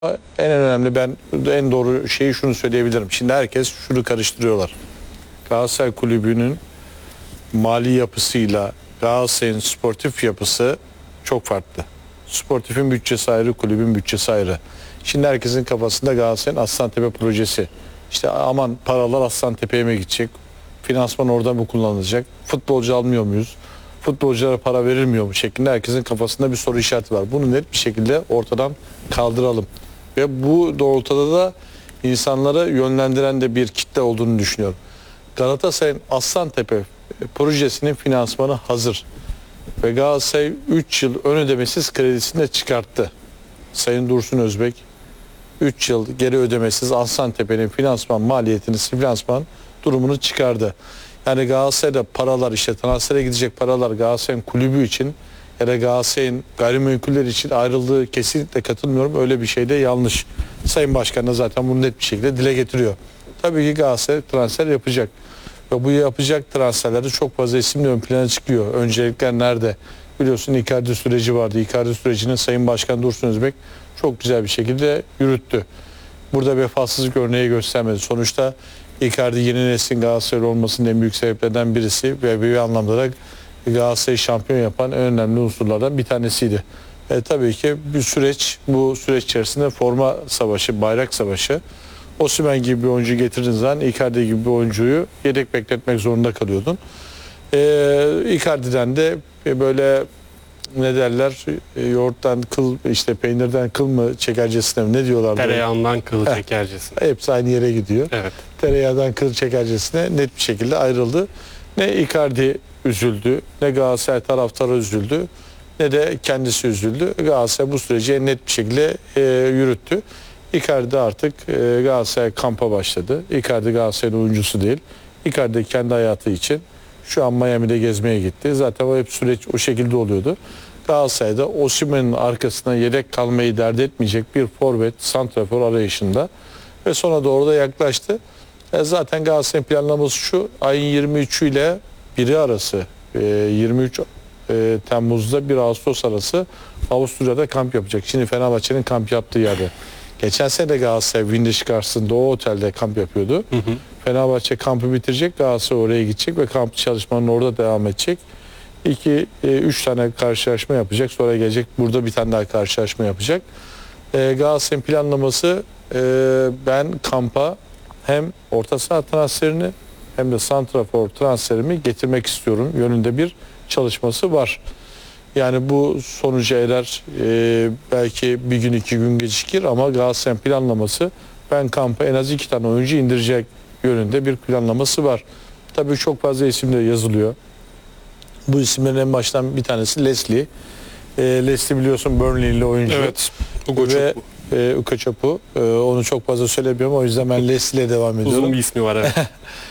En önemli en doğru şeyi şunu söyleyebilirim. Şimdi herkes şunu karıştırıyorlar. Galatasaray Kulübü'nün mali yapısıyla Galatasaray'ın sportif yapısı çok farklı. Sportifin bütçesi ayrı, kulübün bütçesi ayrı. Şimdi herkesin kafasında Galatasaray'ın Aslantepe projesi. İşte aman paralar Aslantepe'ye mi gidecek? Finansman orada mı kullanılacak? Futbolcu almıyor muyuz? Futbolculara para verilmiyor mu? Şeklinde herkesin kafasında bir soru işareti var. Bunu net bir şekilde ortadan kaldıralım. Ve bu doğrultuda da insanları yönlendiren de bir kitle olduğunu düşünüyorum. Galatasaray'ın Aslantepe projesinin finansmanı hazır. Ve Galatasaray 3 yıl ön ödemesiz kredisini de çıkarttı. Sayın Dursun Özbek 3 yıl geri ödemesiz Aslantepe'nin finansman maliyetini, finansman durumunu çıkardı. Yani Galatasaray'da paralar, işte transfere gidecek paralar Galatasaray'ın kulübü için ya da Galatasaray'ın gayrimenkuller için ayrıldığı kesinlikle katılmıyorum. Öyle bir şey de yanlış. Sayın Başkan da zaten bunu net bir şekilde dile getiriyor. Tabii ki Galatasaray transfer yapacak. Ve bu yapacak transferlerde çok fazla isimle ön plana çıkıyor. Öncelikler nerede? Biliyorsun Icardi süreci vardı. Icardi sürecini Sayın Başkan Dursun Özbek çok güzel bir şekilde yürüttü. Burada vefasızlık örneği göstermedi. Sonuçta Icardi yeni neslin Galatasaray olmasının en büyük sebeplerden birisi ve bir anlamda da Galatasaray'ı şampiyon yapan en önemli unsurlardan bir tanesiydi. Tabii ki bu süreç içerisinde forma savaşı, bayrak savaşı. Osimhen gibi bir oyuncu getirdiğin zaman Icardi gibi bir oyuncuyu yedek bekletmek zorunda kalıyordun. Icardi'den de böyle ne derler, yoğurttan kıl, işte peynirden kıl mı çekercesine mi, ne diyorlar? Tereyağından kıl çekercesine. Hepsi aynı yere gidiyor. Evet. Tereyağdan kıl çekercesine net bir şekilde ayrıldı. Ne Icardi üzüldü, ne Galatasaray taraftarı üzüldü, ne de kendisi üzüldü. Galatasaray bu süreci net bir şekilde yürüttü. Icardi artık Galatasaray kampa başladı. Icardi Galatasaray'ın oyuncusu değil. Icardi kendi hayatı için şu an Miami'de gezmeye gitti. Zaten o hep süreç o şekilde oluyordu. Galatasaray'da Osimhen'in arkasına yedek kalmayı dert etmeyecek bir forvet, santrafor arayışında ve sona doğru da yaklaştı. Zaten Galatasaray'ın planlaması şu: ayın 23'ü ile 1'i arası, 23 Temmuz'da 1 Ağustos arası Avusturya'da kamp yapacak. Şimdi Fenerbahçe'nin kamp yaptığı yerde. Geçen sene de Galatasaray Windiş karşısında o otelde kamp yapıyordu. Hı hı. Fenerbahçe kampı bitirecek, Galatasaray oraya gidecek ve kamp çalışmanın orada devam edecek. 3 tane karşılaşma yapacak. Sonra gelecek burada bir tane daha karşılaşma yapacak. Galatasaray'ın planlaması, ben kampa hem orta saha transferini hem de santrafor transferimi getirmek istiyorum yönünde bir çalışması var. Yani bu sonuca erer, belki bir gün 2 gün gecikir ama Galatasaray'ın planlaması, ben kampa en az 2 tane oyuncu indirecek yönünde bir planlaması var. Tabii çok fazla isim de yazılıyor. Bu isimlerin en baştan bir tanesi Leslie. Leslie biliyorsun Burnley'li oyuncu. Evet. Ugochukwu. Onu çok fazla söylemiyorum, o yüzden ben Leslie'yle devam ediyorum. Uzun bir ismi var, evet.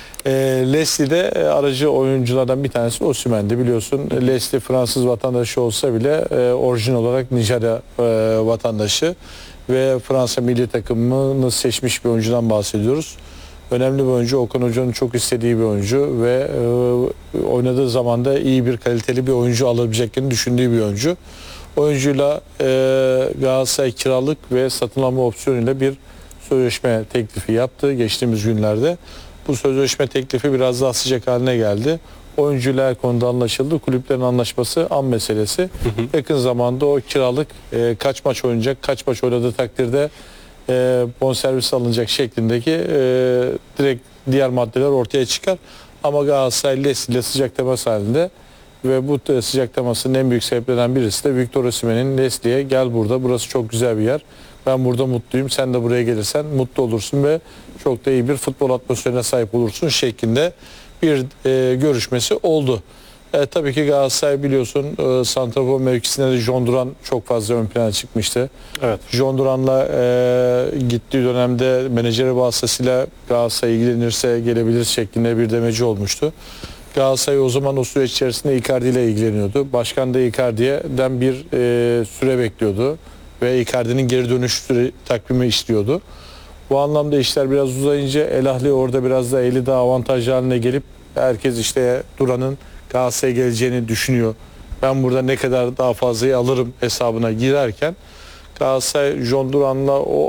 Leslie de aracı oyunculardan bir tanesi Osimhen'di, biliyorsun. Leslie Fransız vatandaşı olsa bile orijin olarak Nijerya vatandaşı ve Fransa milli takımını seçmiş bir oyuncudan bahsediyoruz. Önemli bir oyuncu, Okan Hoca'nın çok istediği bir oyuncu ve oynadığı zaman da iyi bir, kaliteli bir oyuncu alabileceklerini düşündüğü bir oyuncu. Oyuncuyla Galatasaray kiralık ve satın alma opsiyonuyla bir sözleşme teklifi yaptı geçtiğimiz günlerde. Bu sözleşme teklifi biraz daha sıcak haline geldi. Oyuncuyla her konuda anlaşıldı. Kulüplerin anlaşması an meselesi. Hı hı. Yakın zamanda o kiralık kaç maç oynayacak, kaç maç oynadığı takdirde bonservis alınacak şeklindeki direkt diğer maddeler ortaya çıkar. Ama Galatasaray Leslie ile sıcak temas halinde ve bu sıcak temasının en büyük sebeplerinden birisi de Victor Osimhen'in Leslie'ye "Gel burada, burası çok güzel bir yer. Ben burada mutluyum. Sen de buraya gelirsen mutlu olursun ve çok da iyi bir futbol atmosferine sahip olursun" şeklinde bir görüşmesi oldu. Tabii ki Galatasaray biliyorsun santrafor mevkisinde de John Duran çok fazla ön plana çıkmıştı. Evet. John Duran'la gittiği dönemde menajeri vasıtasıyla Galatasaray ilgilenirse gelebilir şeklinde bir demeci olmuştu. Galatasaray o zaman o süreç içerisinde Icardi ile ilgileniyordu. Başkan da Icardi'den bir süre bekliyordu ve Icardi'nin geri dönüş süre takvimi istiyordu. Bu anlamda işler biraz uzayınca El Ahly orada biraz da eli daha avantajlı haline gelip herkes işte Duran'ın Galatasaray'a geleceğini düşünüyor. Ben burada ne kadar daha fazlayı alırım hesabına girerken Galatasaray John Duran'la o